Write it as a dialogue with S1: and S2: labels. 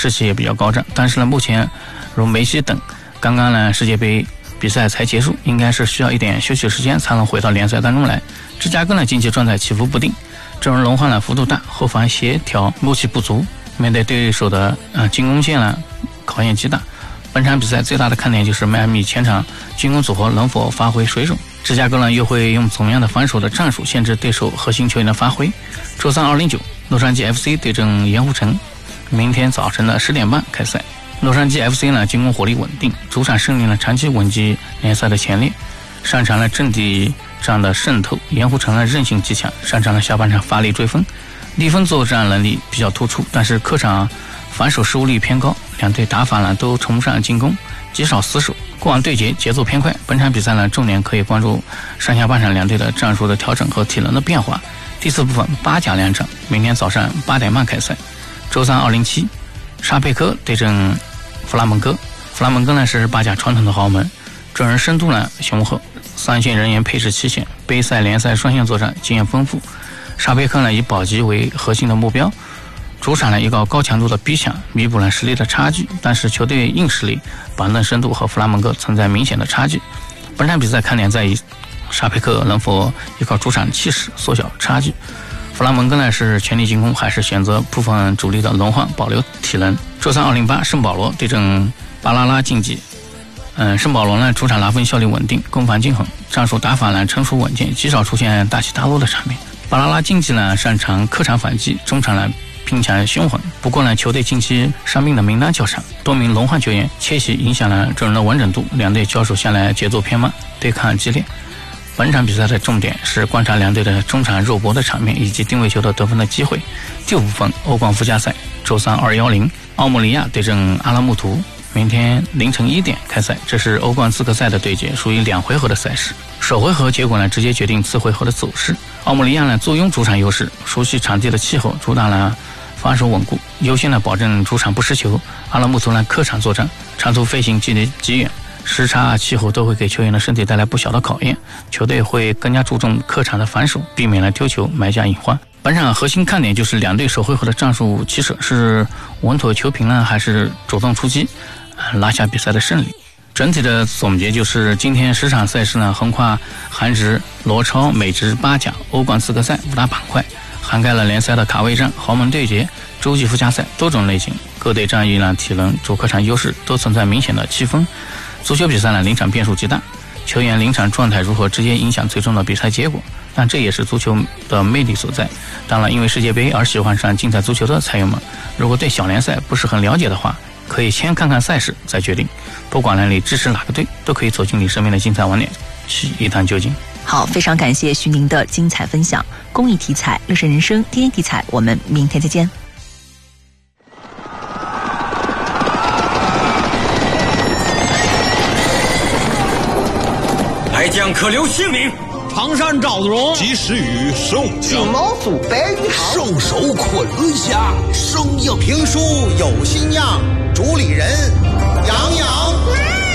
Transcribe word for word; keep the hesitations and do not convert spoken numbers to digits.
S1: 士气也比较高涨。但是呢，目前如梅西等刚刚呢世界杯比赛才结束，应该是需要一点休息时间才能回到联赛当中来。芝加哥呢近期状态起伏不定，阵容轮换呢幅度大，后防协调默契不足，面对对手的呃进攻线呢考验极大。本场比赛最大的看点就是迈阿密前场进攻组合能否发挥水准，芝加哥呢又会用怎么样的防守的战术限制对手核心球员的发挥。周三二零九，洛杉矶 F C 对阵盐湖城，明天早晨的十点半开赛。洛杉矶 F C 呢进攻火力稳定，主场胜利呢长期稳居联赛的前列，擅长了阵地战的渗透。盐湖城呢韧性极强，擅长了下半场发力追分，逆风作战能力比较突出，但是客场防守失误率偏高，两队打法呢都崇尚进攻，极少死守。过往对决节奏偏快，本场比赛呢重点可以关注上下半场两队的战术的调整和体能的变化。第四部分八甲两场，明天早上八点半开赛。周三二零七，沙佩克对阵弗拉门戈。弗拉门戈呢是八甲传统的豪门，阵容深度呢雄厚，三线人员配置齐全，杯赛联赛双线作战经验丰富。沙佩克呢以保级为核心的目标，主场呢一个高强度的逼抢，弥补了实力的差距，但是球队硬实力、板凳深度和弗拉门戈存在明显的差距。本场比赛看点在于沙佩克能否依靠主场气势缩小差距，弗拉门戈呢是全力进攻，还是选择部分主力的轮换保留体能。周三二零八，圣保罗对阵巴拉拉竞技。嗯，圣保罗呢主场拿分效率稳定，攻防均衡，战术打法呢成熟稳健，极少出现大起大落的场面。巴拉拉竞技呢擅长客场反击，中场呢拼抢凶狠，不过呢球队近期伤病的名单较长，多名轮换球员切席影响了阵容的完整度，两队交手下来节奏偏慢，对抗激烈。本场比赛的重点是观察两队的中场肉搏的场面以及定位球的得分的机会。第五部分欧冠附加赛，周三二一零，奥莫利亚对阵阿拉木图，明天凌晨一点开赛。这是欧冠资格赛的对决，属于两回合的赛事，首回合结果呢直接决定次回合的走势。奥莫利亚呢坐拥主场优势，熟悉场地的气候，主打了防守稳固，优先的保证主场不失球。阿拉木图呢客场作战，长途飞行距离极远，时差气候都会给球员的身体带来不小的考验，球队会更加注重客场的防守，避免了丢球埋下隐患。本场核心看点就是两队首回合的战术起手，是稳妥球平呢还是主动出击，拿下比赛的胜利。整体的总结就是今天十场赛事呢横跨韩职、罗超、美职、八甲、欧冠资格赛五大板块，涵盖了联赛的卡位战、豪门对决、洲际附加赛多种类型，各队战役呢体能、主客场优势都存在明显的区分。足球比赛呢临场变数极大，球员临场状态如何直接影响最终的比赛结果，但这也是足球的魅力所在。当然因为世界杯而喜欢上竞赛足球的菜友们，如果对小联赛不是很了解的话，可以先看看赛事再决定，不管呢你支持哪个队，都可以走进你身边的竞赛网点去一探究竟。
S2: 好，非常感谢徐宁的精彩分享。公益题材、乐视人生、天天题材，我们明天再见。
S3: 来将可留姓名，
S4: 常山赵子龙，
S5: 及时雨宋江，
S6: 金毛鼠白玉堂，
S5: 圣手昆仑侠，
S6: 生硬评书有新样，主理人杨颖。